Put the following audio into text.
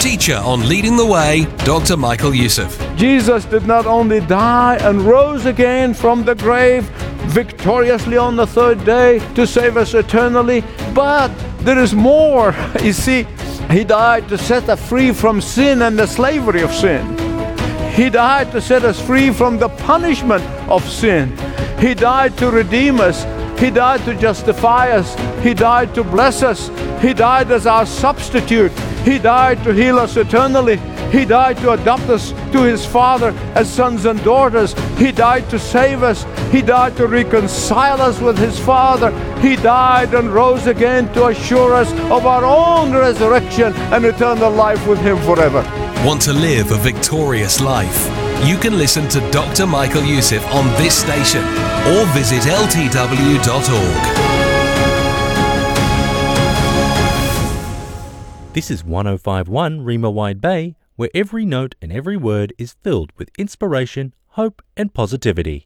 Teacher on Leading the Way, Dr. Michael Youssef. Jesus did not only die and rose again from the grave victoriously on the third day to save us eternally, but there is more. You see, He died to set us free from sin and the slavery of sin. He died to set us free from the punishment of sin. He died to redeem us. He died to justify us. He died to bless us. He died as our substitute. He died to heal us eternally. He died to adopt us to His Father as sons and daughters. He died to save us. He died to reconcile us with His Father. He died and rose again to assure us of our own resurrection and eternal life with Him forever. Want to live a victorious life? You can listen to Dr. Michael Youssef on this station or visit ltw.org. This is 105.1 Rima Wide Bay, where every note and every word is filled with inspiration, hope and positivity.